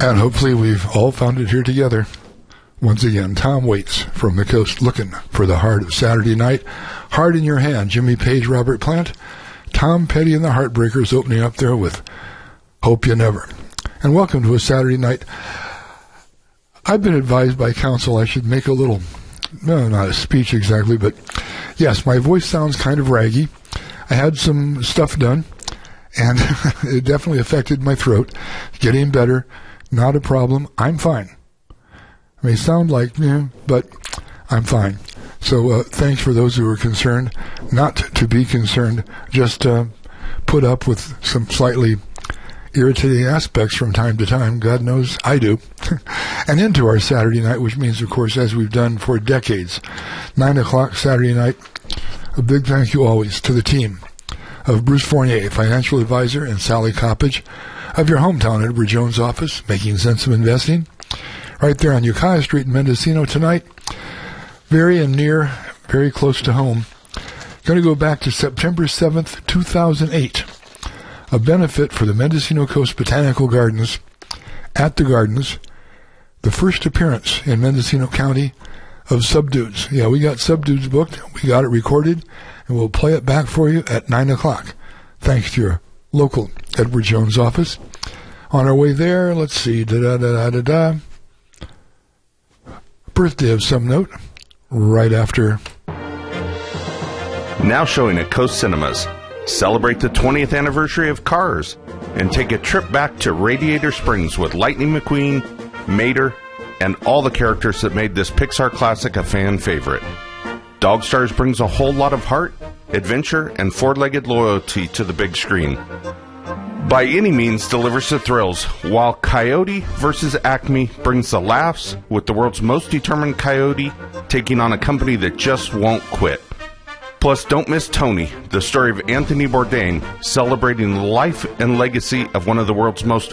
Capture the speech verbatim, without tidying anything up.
And hopefully we've all found it here together. Once again, Tom Waits from the coast looking for the heart of Saturday night. Heart in Your Hand, Jimmy Page, Robert Plant. Tom Petty and the Heartbreakers opening up there with Hope You Never. And welcome to a Saturday night. I've been advised by counsel I should make a little, no, not a speech exactly, but yes, my voice sounds kind of raggy. I had some stuff done, and it definitely affected my throat. Getting better, not a problem. I'm fine. I may sound like, yeah, but I'm fine. So uh, thanks for those who are concerned. Not to be concerned, just uh, put up with some slightly irritating aspects from time to time. God knows I do. And into our Saturday night, which means, of course, as we've done for decades, nine o'clock Saturday night, a big thank you always to the team of Bruce Fournier, financial advisor, and Sally Coppage of your hometown Edward Jones office, Making Sense of Investing, right there on Ukiah Street in Mendocino tonight. Very and near, very close to home. Going to go back to September seventh, two thousand eight. A benefit for the Mendocino Coast Botanical Gardens at the Gardens. The first appearance in Mendocino County of Subdudes. Yeah, we got Subdudes booked. We got it recorded, and we'll play it back for you at nine o'clock. Thanks to your local Edward Jones office. On our way there, let's see, da-da-da-da-da-da. Birthday of some note, right after. Now showing at Coast Cinemas. Celebrate the twentieth anniversary of Cars and take a trip back to Radiator Springs with Lightning McQueen, Mater, and all the characters that made this Pixar classic a fan favorite. Dog Stars brings a whole lot of heart, adventure, and four-legged loyalty to the big screen. By Any Means delivers the thrills, while Coyote versus Acme brings the laughs, with the world's most determined coyote taking on a company that just won't quit. Plus, don't miss Tony, the story of Anthony Bourdain, celebrating the life and legacy of one of the world's most